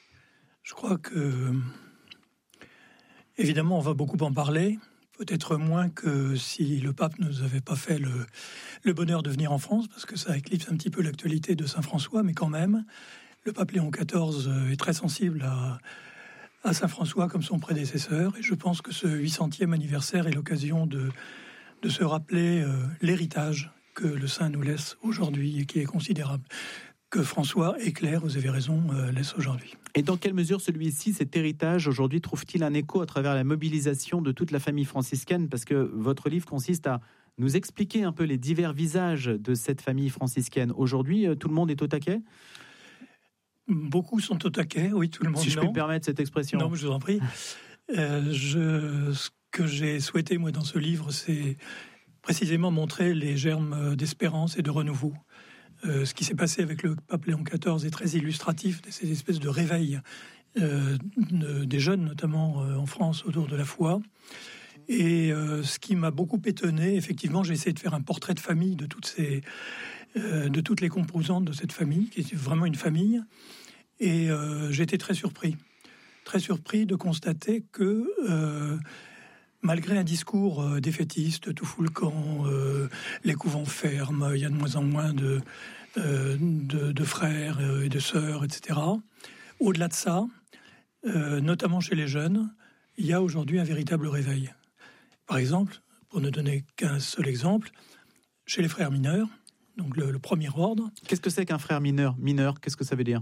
Je crois que, évidemment, on va beaucoup en parler, peut-être moins que si le pape ne nous avait pas fait le bonheur de venir en France, parce que ça éclipse un petit peu l'actualité de Saint-François, mais quand même, le pape Léon XIV est très sensible à Saint-François comme son prédécesseur, et je pense que ce 800e anniversaire est l'occasion de se rappeler l'héritage que le saint nous laisse aujourd'hui et qui est considérable, que François et Claire, vous avez raison, laissent aujourd'hui. Et dans quelle mesure celui-ci, cet héritage, aujourd'hui, trouve-t-il un écho à travers la mobilisation de toute la famille franciscaine? Parce que votre livre consiste à nous expliquer un peu les divers visages de cette famille franciscaine. Aujourd'hui, tout le monde est au taquet? Beaucoup sont au taquet, oui, tout le monde. Si je peux me permettre cette expression. Non, je vous en prie. Ce que j'ai souhaité, moi, dans ce livre, c'est précisément montrer les germes d'espérance et de renouveau. Ce qui s'est passé avec le pape Léon XIV est très illustratif de ces espèces de réveils des jeunes, notamment en France, autour de la foi. Et ce qui m'a beaucoup étonné, effectivement, j'ai essayé de faire un portrait de famille de toutes les composantes de cette famille, qui est vraiment une famille. Et j'ai été très surpris de constater que malgré un discours défaitiste, tout fout le camp, les couvents ferment, il y a de moins en moins de frères et de sœurs, etc. Au-delà de ça, notamment chez les jeunes, il y a aujourd'hui un véritable réveil. Par exemple, pour ne donner qu'un seul exemple, chez les frères mineurs, donc le premier ordre. Qu'est-ce que c'est qu'un frère mineur? Mineur, qu'est-ce que ça veut dire?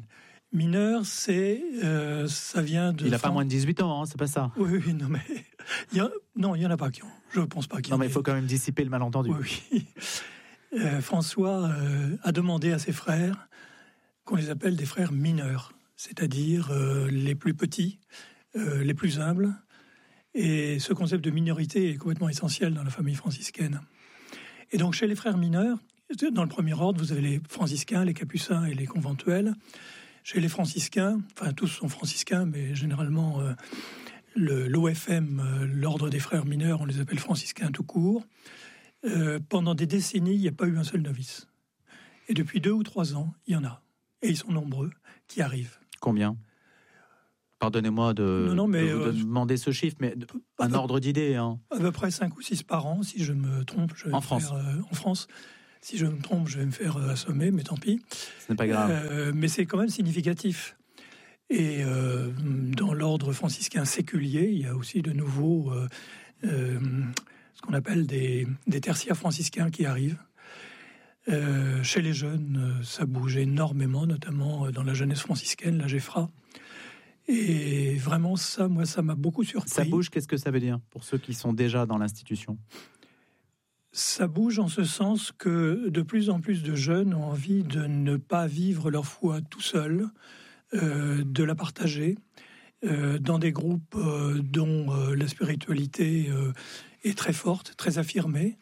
Mineur, ça vient de... Il n'a pas moins de 18 ans, hein, c'est pas ça. Oui, non, mais... il y en a pas qui ont... Je ne pense pas qu'il y en ait. Non, mais il faut quand même dissiper le malentendu. Oui. François a demandé à ses frères qu'on les appelle des frères mineurs, c'est-à-dire les plus petits, les plus humbles. Et ce concept de minorité est complètement essentiel dans la famille franciscaine. Et donc, chez les frères mineurs, dans le premier ordre, vous avez les franciscains, les capucins et les conventuels. Chez les franciscains, enfin tous sont franciscains, mais généralement l'OFM, l'ordre des frères mineurs, on les appelle franciscains tout court. Pendant des décennies, il n'y a pas eu un seul novice. Et depuis 2 ou 3 ans, il y en a. Et ils sont nombreux qui arrivent. Combien ? Pardonnez-moi de demander ce chiffre, mais un ordre d'idée. Hein. À peu près 5 ou 6 par an, si je me trompe. En France. En France. Si je me trompe, je vais me faire assommer, mais tant pis. Ce n'est pas grave. Mais c'est quand même significatif. Et dans l'ordre franciscain séculier, il y a aussi de nouveau ce qu'on appelle des tertiaires franciscains qui arrivent. Chez les jeunes, ça bouge énormément, notamment dans la jeunesse franciscaine, la Geffra. Et vraiment, ça m'a beaucoup surpris. Ça bouge, qu'est-ce que ça veut dire pour ceux qui sont déjà dans l'institution ? Ça bouge en ce sens que de plus en plus de jeunes ont envie de ne pas vivre leur foi tout seuls, de la partager dans des groupes dont la spiritualité est très forte, très affirmée.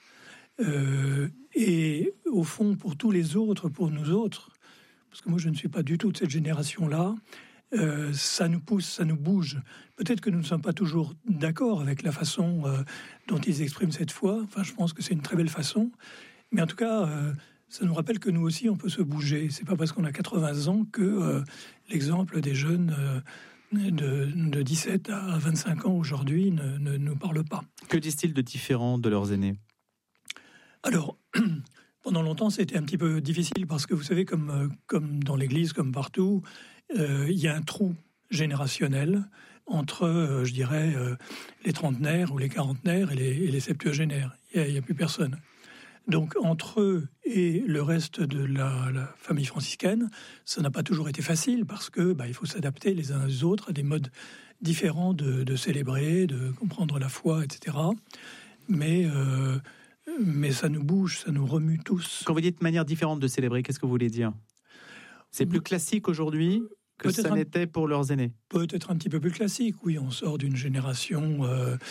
Et au fond, pour tous les autres, pour nous autres, parce que moi je ne suis pas du tout de cette génération-là, ça nous pousse, ça nous bouge. Peut-être que nous ne sommes pas toujours d'accord avec la façon dont ils expriment cette foi. Enfin, je pense que c'est une très belle façon. Mais en tout cas, ça nous rappelle que nous aussi, on peut se bouger. C'est pas parce qu'on a 80 ans que l'exemple des jeunes de 17 à 25 ans aujourd'hui ne nous parle pas. Que disent-ils de différent de leurs aînés ? Alors, pendant longtemps, c'était un petit peu difficile parce que vous savez, comme dans l'Église, comme partout, il y a un trou générationnel entre, je dirais, les trentenaires ou les quarantenaires et les septuagénaires. Il n'y a plus personne. Donc, entre eux et le reste de la famille franciscaine, ça n'a pas toujours été facile parce que il faut s'adapter les uns aux autres à des modes différents de célébrer, de comprendre la foi, etc. Mais ça nous bouge, ça nous remue tous. Quand vous dites manière différente de célébrer, qu'est-ce que vous voulez dire ? C'est plus classique aujourd'hui que ça n'était pour leurs aînés ? Peut-être un petit peu plus classique, oui. On sort d'une génération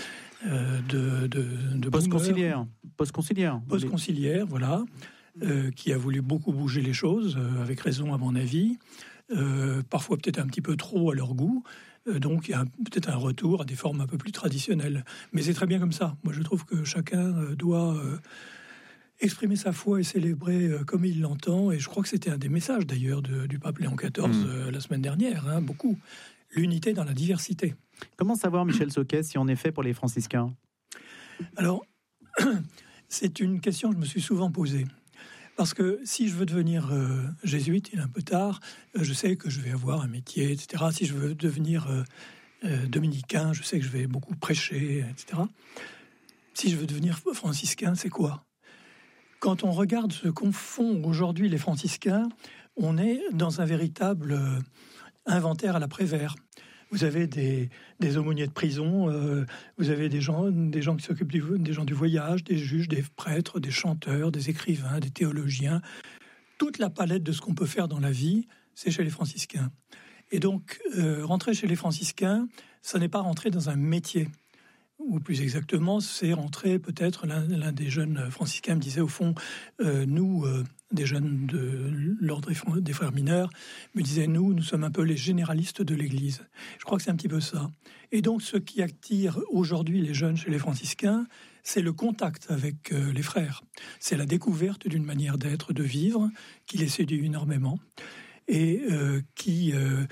de post-conciliaire. Post-conciliaire, voilà, qui a voulu beaucoup bouger les choses, avec raison à mon avis, parfois peut-être un petit peu trop à leur goût. Donc il y a peut-être un retour à des formes un peu plus traditionnelles. Mais c'est très bien comme ça. Moi je trouve que chacun doit exprimer sa foi et célébrer comme il l'entend. Et je crois que c'était un des messages d'ailleurs du pape Léon XIV la semaine dernière, beaucoup. L'unité dans la diversité. Comment savoir, Michel Soquet, si on est fait pour les franciscains ? Alors, c'est une question que je me suis souvent posée. Parce que si je veux devenir jésuite, il est un peu tard, je sais que je vais avoir un métier, etc. Si je veux devenir dominicain, je sais que je vais beaucoup prêcher, etc. Si je veux devenir franciscain, c'est quoi ? Quand on regarde ce qu'en font aujourd'hui les franciscains, on est dans un véritable inventaire à la Prévert. Vous avez des aumôniers de prison, vous avez des gens qui s'occupent des gens du voyage, des juges, des prêtres, des chanteurs, des écrivains, des théologiens. Toute la palette de ce qu'on peut faire dans la vie, c'est chez les franciscains. Et donc, rentrer chez les franciscains, ça n'est pas rentrer dans un métier. Ou plus exactement, c'est rentrer peut-être, l'un des jeunes franciscains me disait au fond, nous, des jeunes de l'ordre des frères mineurs, me disaient, nous sommes un peu les généralistes de l'Église. Je crois que c'est un petit peu ça. Et donc, ce qui attire aujourd'hui les jeunes chez les franciscains, c'est le contact avec les frères. C'est la découverte d'une manière d'être, de vivre, qui les séduit énormément, et qui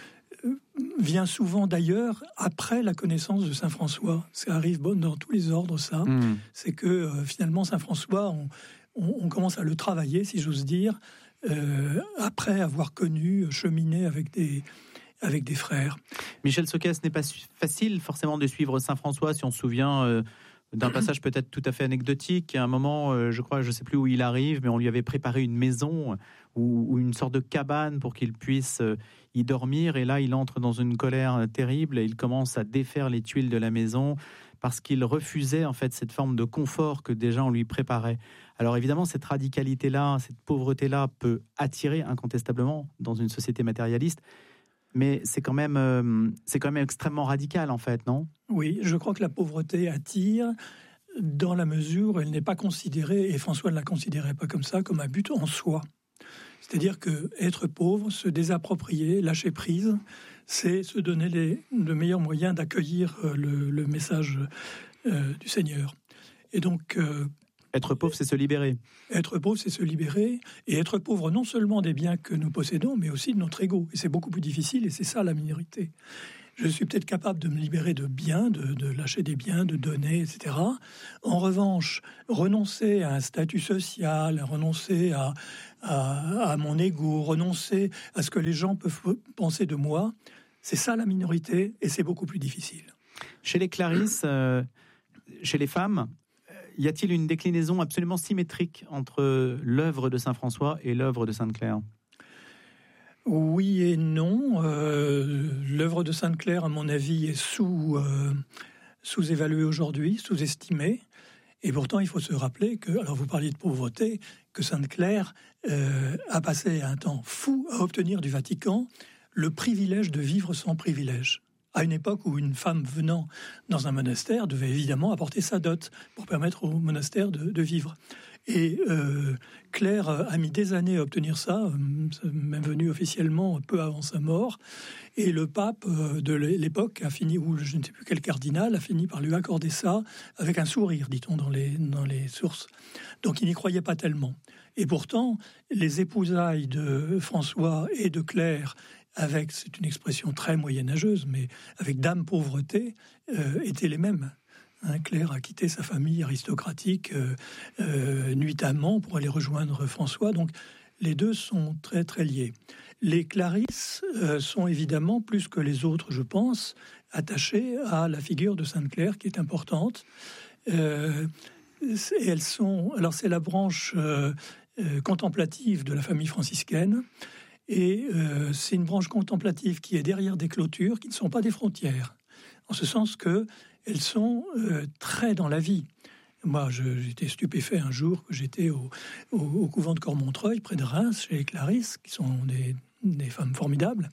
vient souvent d'ailleurs après la connaissance de Saint François. Ça arrive dans tous les ordres, ça. C'est que finalement, Saint François, on commence à le travailler, si j'ose dire, après avoir cheminé avec des frères. Michel Soquet, ce n'est pas facile forcément de suivre Saint François, si on se souvient d'un passage peut-être tout à fait anecdotique. À un moment, je ne sais plus où il arrive, mais on lui avait préparé une maison ou une sorte de cabane pour qu'il puisse y dormir. Et là, il entre dans une colère terrible et il commence à défaire les tuiles de la maison parce qu'il refusait en fait cette forme de confort que déjà on lui préparait. Alors évidemment, cette radicalité-là, cette pauvreté-là peut attirer incontestablement dans une société matérialiste, mais c'est quand même extrêmement radical en fait, non ? Oui, je crois que la pauvreté attire dans la mesure où elle n'est pas considérée, et François ne la considérait pas comme ça, comme un but en soi. C'est-à-dire que être pauvre, se désapproprier, lâcher prise, c'est se donner le meilleur moyen d'accueillir le message du Seigneur. Et donc... être pauvre, c'est se libérer. Être pauvre, c'est se libérer. Et être pauvre non seulement des biens que nous possédons, mais aussi de notre ego. Et c'est beaucoup plus difficile, et c'est ça la minorité. Je suis peut-être capable de me libérer de biens, de lâcher des biens, de donner, etc. En revanche, renoncer à un statut social, renoncer à mon ego, renoncer à ce que les gens peuvent penser de moi, c'est ça la minorité, et c'est beaucoup plus difficile. Chez les Clarisses, chez les femmes, y a-t-il une déclinaison absolument symétrique entre l'œuvre de Saint François et l'œuvre de Sainte Claire ? Oui et non. L'œuvre de Sainte Claire, à mon avis, est sous-évaluée aujourd'hui, sous-estimée. Et pourtant, il faut se rappeler que, alors vous parliez de pauvreté, que Sainte Claire a passé un temps fou à obtenir du Vatican le privilège de vivre sans privilège. À une époque où une femme venant dans un monastère devait évidemment apporter sa dot pour permettre au monastère de vivre. Et Claire a mis des années à obtenir ça, même venu officiellement peu avant sa mort. Et le pape de l'époque a fini, ou je ne sais plus quel cardinal, a fini par lui accorder ça avec un sourire, dit-on dans les sources. Donc il n'y croyait pas tellement. Et pourtant, les épousailles de François et de Claire, avec, c'est une expression très moyenâgeuse, mais avec dame pauvreté, étaient les mêmes. Claire a quitté sa famille aristocratique nuitamment pour aller rejoindre François. Donc les deux sont très très liés. Les Clarisses sont évidemment, plus que les autres, je pense, attachées à la figure de Sainte Claire qui est importante. Et elles sont, alors c'est la branche contemplative de la famille franciscaine. Et c'est une branche contemplative qui est derrière des clôtures qui ne sont pas des frontières, en ce sens qu'elles sont très dans la vie. Moi, j'étais stupéfait un jour que j'étais au couvent de Cormontreuil, près de Reims, chez les Clarisses, qui sont des femmes formidables,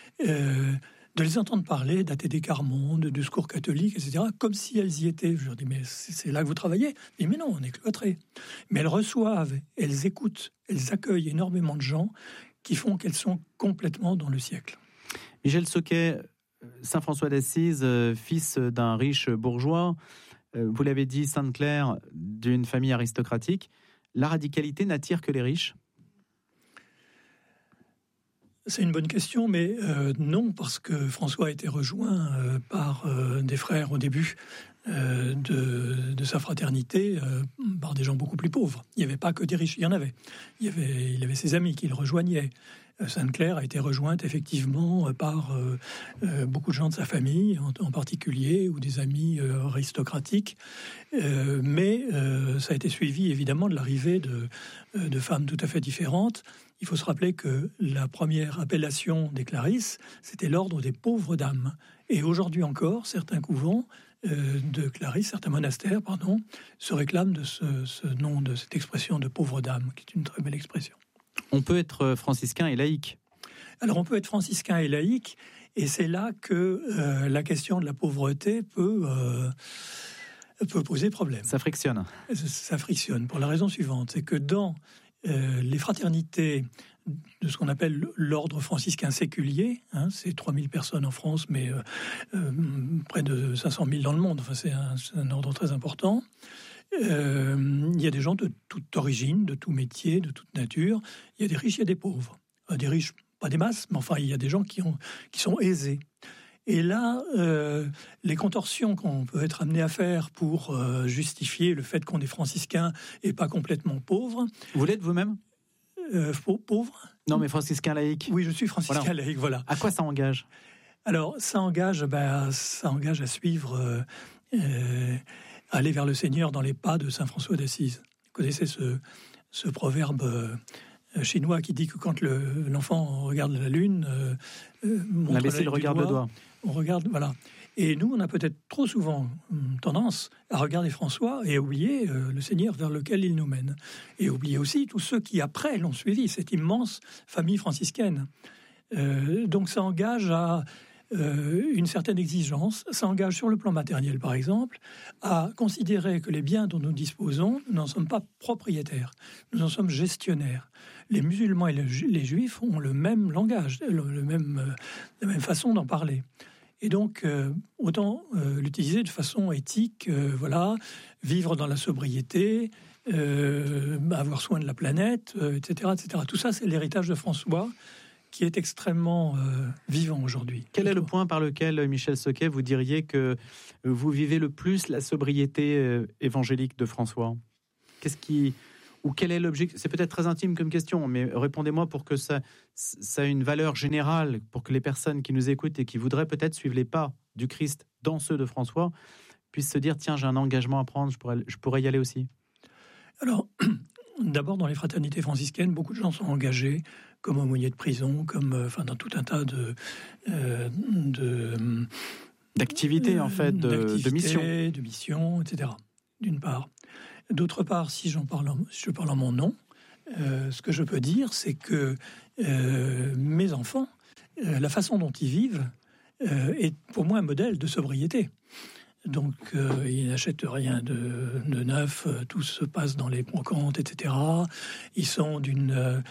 de les entendre parler d'Athée des Carmonde, du Secours catholique, etc., comme si elles y étaient. Je leur dis, mais c'est là que vous travaillez ? Ils disent, mais non, on est cloîtrés. Mais elles reçoivent, elles écoutent, elles accueillent énormément de gens qui font qu'elles sont complètement dans le siècle. Michel Soquet, Saint François d'Assise, fils d'un riche bourgeois, vous l'avez dit, Sainte Claire, d'une famille aristocratique, la radicalité n'attire que les riches ? C'est une bonne question, mais non, parce que François a été rejoint par des frères au début de sa fraternité, par des gens beaucoup plus pauvres. Il n'y avait pas que des riches, il y en avait. Il avait ses amis qui le rejoignaient. Sainte Claire a été rejointe effectivement par beaucoup de gens de sa famille, en particulier, ou des amis aristocratiques. Mais ça a été suivi évidemment de l'arrivée de femmes tout à fait différentes. Il faut se rappeler que la première appellation des Clarisses, c'était l'ordre des pauvres dames. Et aujourd'hui encore, certains couvents de Clarisses, certains monastères, se réclament de ce nom, de cette expression de pauvre dame, qui est une très belle expression. On peut être franciscain et laïque. Alors on peut être franciscain et laïque, et c'est là que la question de la pauvreté peut poser problème. Ça frictionne. Ça frictionne pour la raison suivante, c'est que dans les fraternités de ce qu'on appelle l'ordre franciscain séculier, c'est 3000 personnes en France, mais près de 500 000 dans le monde, enfin, c'est un ordre très important. Il y a des gens de toute origine, de tout métier, de toute nature. Il y a des riches, il y a des pauvres. Des riches, pas des masses, mais enfin, il y a des gens qui sont aisés. Et là, les contorsions qu'on peut être amené à faire pour justifier le fait qu'on est franciscain et pas complètement pauvre. Vous l'êtes vous-même ? Pauvre ? Non, mais franciscain laïque. Oui, je suis franciscain laïque, voilà. À quoi ça engage ? Alors, ça engage à suivre, aller vers le Seigneur dans les pas de Saint François d'Assise. Vous connaissez ce proverbe chinois qui dit que quand l'enfant regarde la lune, l'imbécile regarde le doigt. On regarde, voilà. Et nous, on a peut-être trop souvent tendance à regarder François et à oublier le Seigneur vers lequel il nous mène. Et oublier aussi tous ceux qui, après, l'ont suivi, cette immense famille franciscaine. Donc ça engage à une certaine exigence, ça engage sur le plan matériel, par exemple, à considérer que les biens dont nous disposons, nous n'en sommes pas propriétaires, nous en sommes gestionnaires. Les musulmans et les juifs ont le même langage, la même façon d'en parler. Et donc, autant l'utiliser de façon éthique, vivre dans la sobriété, avoir soin de la planète, etc., etc. Tout ça, c'est l'héritage de François, qui est extrêmement vivant aujourd'hui. Quel est le point par lequel, Michel Soquet, vous diriez que vous vivez le plus la sobriété évangélique de François ? Quel est l'objectif ? C'est peut-être très intime comme question, mais répondez-moi pour que ça ait une valeur générale, pour que les personnes qui nous écoutent et qui voudraient peut-être suivre les pas du Christ dans ceux de François puissent se dire, tiens, j'ai un engagement à prendre, je pourrais y aller aussi. Alors, d'abord, dans les fraternités franciscaines, beaucoup de gens sont engagés comme aumôniers de prison, dans tout un tas d'activités, en fait, de missions. De missions, etc., d'une part. D'autre part, si je parle en mon nom, ce que je peux dire, c'est que mes enfants, la façon dont ils vivent, est pour moi un modèle de sobriété. Donc, ils n'achètent rien de neuf, tout se passe dans les brocantes, etc. Ils sont d'une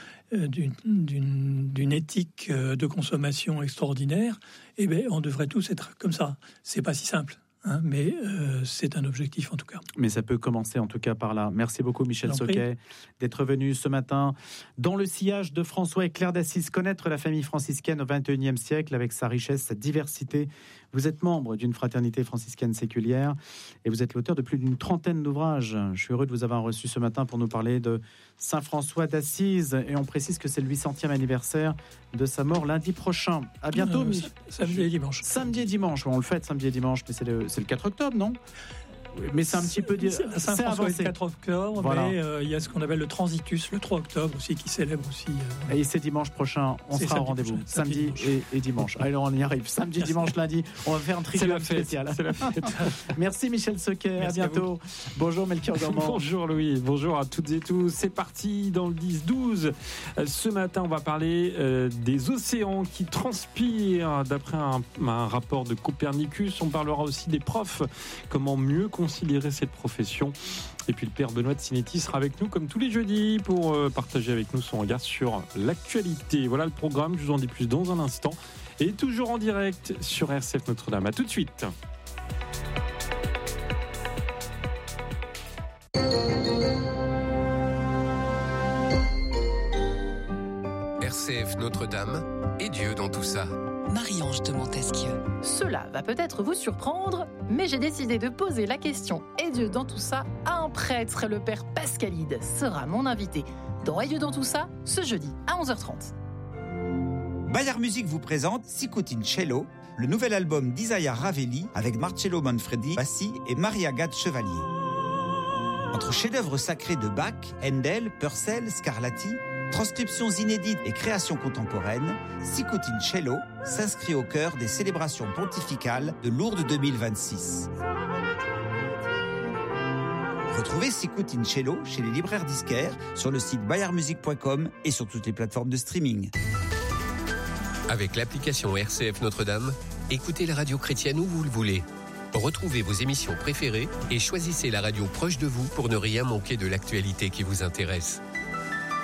éthique de consommation extraordinaire. Eh bien, on devrait tous être comme ça. C'est pas si simple. Mais c'est un objectif en tout cas. Mais ça peut commencer en tout cas par là. Merci beaucoup Michel Soquet d'être venu ce matin dans le sillage de François et Claire d'Assise, connaître la famille franciscaine au XXIe siècle avec sa richesse, sa diversité. Vous êtes membre d'une fraternité franciscaine séculière et vous êtes l'auteur de plus d'une trentaine d'ouvrages. Je suis heureux de vous avoir reçu ce matin pour nous parler de Saint François d'Assise et on précise que c'est le 800e anniversaire de sa mort lundi prochain. À bientôt. Samedi et dimanche. Samedi et dimanche, on le fête samedi et dimanche, mais c'est le 4 octobre, non ? Mais c'est un petit peu... C'est avancé. Le 4 octobre, voilà. Mais il y a ce qu'on appelle le Transitus, le 3 octobre aussi, qui célèbre aussi... Et c'est dimanche prochain, on sera au rendez-vous. Samedi et dimanche. Allez, on y arrive. Samedi, dimanche, lundi, on va faire un trivium spécial. C'est la fête. Merci Michel Soquet, à bientôt. Bonjour Melchior Gormand. Bonjour Louis, bonjour à toutes et tous. C'est parti dans le 10-12. Ce matin, on va parler des océans qui transpirent d'après un rapport de Copernicus. On parlera aussi des profs, comment mieux considérer cette profession. Et puis le père Benoît de Sinetti sera avec nous comme tous les jeudis pour partager avec nous son regard sur l'actualité. Voilà le programme, je vous en dis plus dans un instant. Et toujours en direct sur RCF Notre-Dame. À tout de suite. RCF Notre-Dame et Dieu dans tout ça. Marie-Ange de Montesquieu. Cela va peut-être vous surprendre, mais j'ai décidé de poser la question « Et Dieu dans tout ça ?» à un prêtre, le père Pascalide sera mon invité dans « Et Dieu dans tout ça ?» ce jeudi à 11h30. Bayard Music vous présente Sicutin Cello, le nouvel album d'Isaiah Ravelli avec Marcello Manfredi, bassi et Marie-Agathe Chevalier. Entre chefs-d'œuvre sacrés de Bach, Handel, Purcell, Scarlatti, transcriptions inédites et créations contemporaines, Sicutin Cello s'inscrit au cœur des célébrations pontificales de Lourdes 2026. Retrouvez Sicutin Cello chez les libraires disquaires, sur le site bayardmusic.com et sur toutes les plateformes de streaming. Avec l'application RCF Notre-Dame, écoutez la radio chrétienne où vous le voulez. Retrouvez vos émissions préférées et choisissez la radio proche de vous pour ne rien manquer de l'actualité qui vous intéresse.